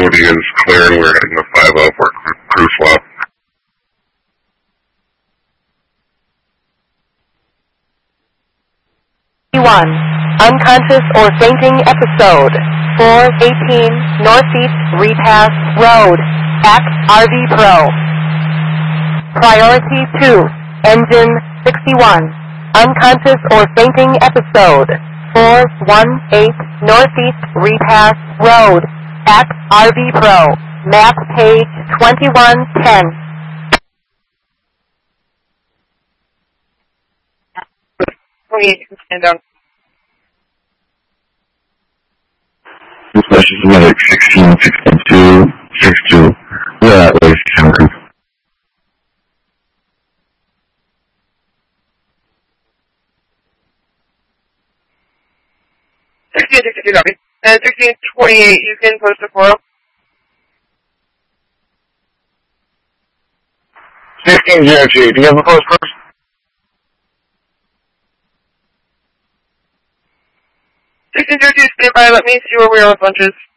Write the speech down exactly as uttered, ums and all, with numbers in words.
visibility is clear and we're heading to five oh for crew swap. one. Unconscious or fainting episode. four eighteen Northeast Repass Road. Back R V Pro. Priority two. Engine sixty-one. Unconscious or fainting episode. four eighteen Northeast Repass Road. Back R V Pro. Map page twenty-one ten. twenty-eight, stand down. Dispatch is medic sixteen sixty-two sixty-two. We're at way sixty-seven crew. sixteen sixty-two, copy. And sixteen twenty-eight, you can post a four oh. sixteen oh two, do you have a post first? sixteen oh two, stand by, let me see where we are with lunches.